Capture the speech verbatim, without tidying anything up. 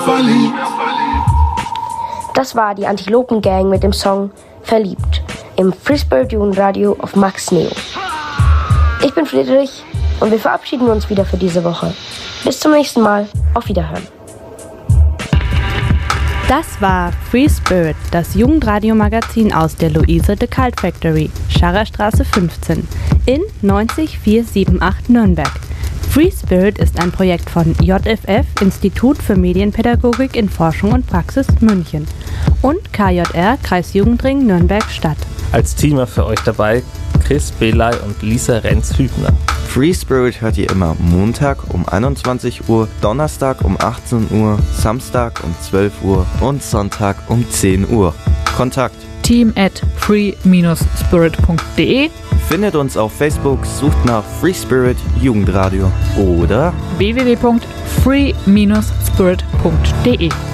Das war die Antilopen Gang mit dem Song Verliebt im Free Spirit Jugendradio auf Max Neo. Ich bin Friedrich und wir verabschieden uns wieder für diese Woche. Bis zum nächsten Mal. Auf Wiederhören. Das war Free Spirit, das Jugendradiomagazin aus der Luise de Cult Factory, Scharrerstraße fünfzehn in neunzig vier sieben acht Nürnberg. Free Spirit ist ein Projekt von J F F, Institut für Medienpädagogik in Forschung und Praxis München, und K J R, Kreisjugendring Nürnberg-Stadt. Als Teamer für euch dabei Chris Belay und Lisa Renz-Hübner. Free Spirit hört ihr immer Montag um einundzwanzig Uhr, Donnerstag um achtzehn Uhr, Samstag um zwölf Uhr und Sonntag um zehn Uhr. Kontakt: team at free spirit punkt de. Findet uns auf Facebook, sucht nach Free Spirit Jugendradio oder w w w punkt free spirit punkt de.